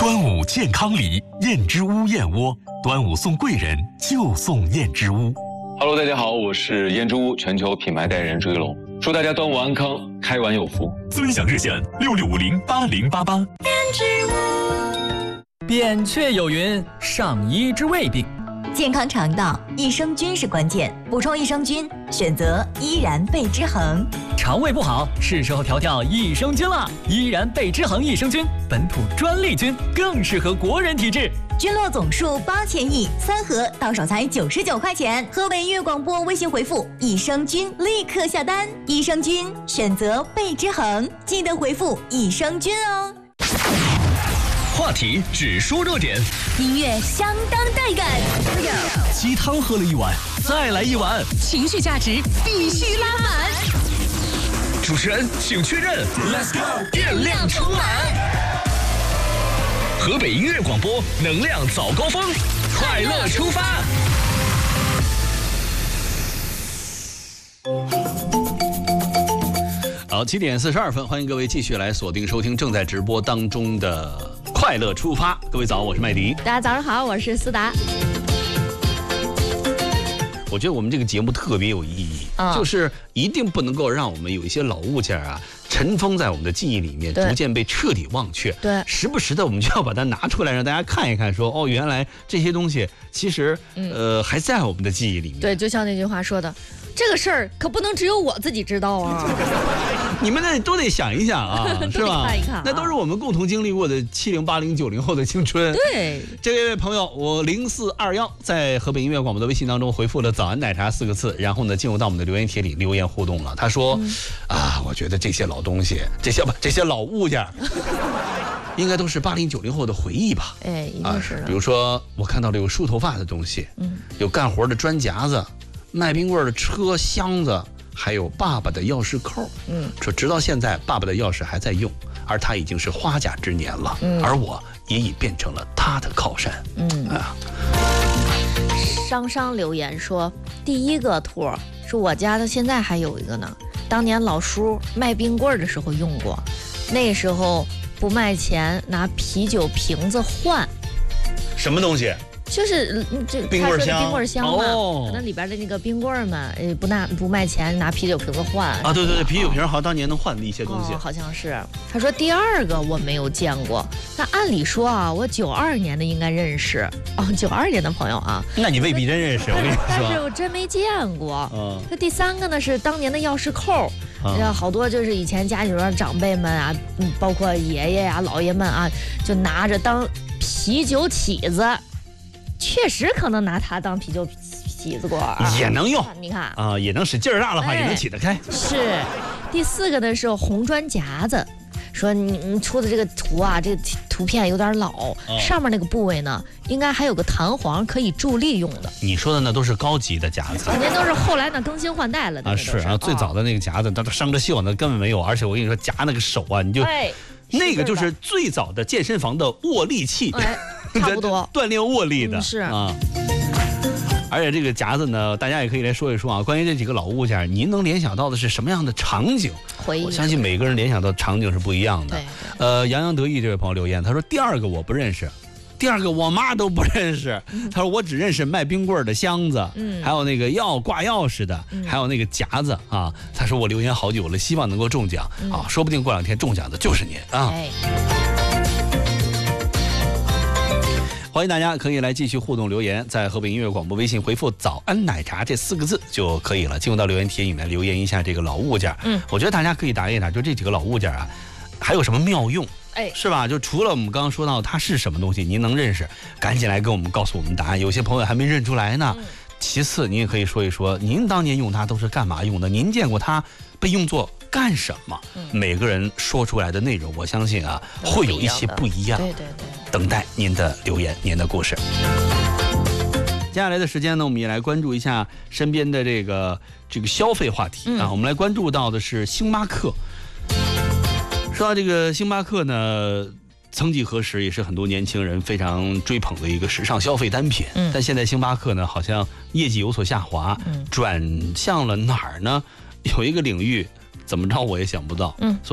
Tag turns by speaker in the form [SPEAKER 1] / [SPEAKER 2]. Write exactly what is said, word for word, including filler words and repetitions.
[SPEAKER 1] 端午健康礼，燕之屋燕窝，端午送贵人就送燕之屋。
[SPEAKER 2] Hello， 大家好，我是燕之屋全球品牌代言人朱一龙，祝大家端午安康，开碗有福。
[SPEAKER 1] 尊享热线六六五零八零八八。燕之
[SPEAKER 3] 屋。扁鹊有云：上医之未病。
[SPEAKER 4] 健康肠道，益生菌是关键，补充益生菌，选择依然贝之恒。
[SPEAKER 3] 肠胃不好，是时候调调益生菌了。依然贝之恒益生菌，本土专利菌，更适合国人体质。
[SPEAKER 4] 菌落总数八千亿，三盒到手才九十九块钱。河北音乐广播微信回复益生菌，立刻下单。益生菌选择贝之恒，记得回复益生菌哦。
[SPEAKER 1] 话题只说热点，
[SPEAKER 4] 音乐相当带感。
[SPEAKER 1] 鸡汤喝了一碗，再来一碗，
[SPEAKER 5] 情绪价值必须拉满。
[SPEAKER 1] 主持人请确认 ，Let's go， 电量充满。河北音乐广播，能量早高峰，快乐出发。
[SPEAKER 6] 好，七点四十二分，欢迎各位继续来锁定收听正在直播当中的快乐出发。各位早，我是麦迪。
[SPEAKER 5] 大家早上好，我是思达。
[SPEAKER 6] 我觉得我们这个节目特别有意义，
[SPEAKER 5] 嗯、
[SPEAKER 6] 就是一定不能够让我们有一些老物件啊尘封在我们的记忆里面，逐渐被彻底忘却。
[SPEAKER 5] 对，
[SPEAKER 6] 时不时的我们就要把它拿出来，让大家看一看说，说哦，原来这些东西其实、嗯、呃还在我们的记忆里面。
[SPEAKER 5] 对，就像那句话说的，这个事儿可不能只有我自己知道啊。
[SPEAKER 6] 你们那都得想一想啊，是吧？
[SPEAKER 5] 看一看、啊，
[SPEAKER 6] 那都是我们共同经历过的七零、八零、九零后的青春。
[SPEAKER 5] 对，
[SPEAKER 6] 这位朋友，我零四二幺在河北音乐广播的微信当中回复了"早安奶茶"四个字，然后呢，进入到我们的留言帖里留言互动了。他说：“嗯、啊，我觉得这些老东西，这些不，这些老物件，应该都是八零、九零后的回忆吧？
[SPEAKER 5] 哎，应该是、啊。
[SPEAKER 6] 比如说，我看到了有梳头发的东西，嗯，有干活的砖夹子，卖冰棍的车箱子。”还有爸爸的钥匙扣，嗯，说直到现在，爸爸的钥匙还在用，而他已经是花甲之年了，嗯，而我也已变成了他的靠山，嗯啊。
[SPEAKER 5] 商商留言说，第一个托说我家的现在还有一个呢，当年老叔卖冰棍的时候用过，那时候不卖钱，拿啤酒瓶子换。
[SPEAKER 6] 什么东西？
[SPEAKER 5] 就是这
[SPEAKER 6] 冰棍箱，
[SPEAKER 5] 冰棍箱嘛，
[SPEAKER 6] 哦、
[SPEAKER 5] 可能里边的那个冰棍嘛，呃，不拿不卖钱，拿啤酒瓶子换
[SPEAKER 6] 啊，对对对，啤酒瓶好像当年能换的一些东西，
[SPEAKER 5] 哦、好像是。他说第二个我没有见过，那按理说啊，我九二年的应该认识哦，九二年的朋友啊，
[SPEAKER 6] 那你未必真认识，我跟你说，
[SPEAKER 5] 但是我真没见过。
[SPEAKER 6] 嗯，
[SPEAKER 5] 那第三个呢是当年的钥匙扣。嗯、好多就是以前家里边长辈们啊，嗯，包括爷爷呀、姥爷们啊，就拿着当啤酒起子。确实可能拿它当啤酒起子过，
[SPEAKER 6] 也能用。
[SPEAKER 5] 你看
[SPEAKER 6] 啊，也能使劲儿大的话，
[SPEAKER 5] 哎、
[SPEAKER 6] 也能起得开。
[SPEAKER 5] 是，第四个呢是红砖夹子，说你你出的这个图啊，这个图片有点老，哦、上面那个部位呢，应该还有个弹簧可以助力用的。
[SPEAKER 6] 你说的那都是高级的夹子，
[SPEAKER 5] 那都是后来呢更新换代了的。
[SPEAKER 6] 啊，是啊，最早的那个夹子，它都生着锈呢，根本没有。而且我跟你说，夹那个手啊，你就。
[SPEAKER 5] 哎
[SPEAKER 6] 那个就是最早的健身房的握力器，
[SPEAKER 5] 哎、差不多
[SPEAKER 6] 锻炼握力的、
[SPEAKER 5] 嗯、是
[SPEAKER 6] 啊。而且这个夹子呢，大家也可以来说一说啊。关于这几个老物件，您能联想到的是什么样的场景？
[SPEAKER 5] 回忆，
[SPEAKER 6] 我相信每个人联想到场景是不一样的。
[SPEAKER 5] 对，
[SPEAKER 6] 呃，洋洋得意这位朋友留言，他说第二个我不认识。第二个我妈都不认识，他说我只认识卖冰棍的箱子，嗯，还有那个要挂钥匙的，嗯、还有那个夹子啊。他说我留言好久了，希望能够中奖、嗯、啊，说不定过两天中奖的就是您啊。
[SPEAKER 5] 哎、
[SPEAKER 6] 欢迎大家可以来继续互动留言，在河北音乐广播微信回复“早安奶茶”这四个字就可以了。进入到留言帖里面留言一下这个老物件，嗯，我觉得大家可以打一打，就这几个老物件啊，还有什么妙用？
[SPEAKER 5] 哎，
[SPEAKER 6] 是吧？就除了我们刚刚说到它是什么东西，您能认识，赶紧来跟我们告诉我们答案。有些朋友还没认出来呢。嗯、其次，您也可以说一说，您当年用它都是干嘛用的？您见过它被用作干什么？嗯、每个人说出来的内容，我相信啊，会有一些不一样。
[SPEAKER 5] 对对对，
[SPEAKER 6] 等待您的留言，您的故事。接下来的时间呢，我们也来关注一下身边的这个这个消费话题、嗯、啊。我们来关注到的是星巴克。说到这个星巴克呢，曾几何时也是很多年轻人非常追捧的一个时尚消费单品。嗯，但现在星巴克呢，好像业绩有所下滑，嗯、转向了哪儿呢？有一个领域，怎么着我也想不到。嗯。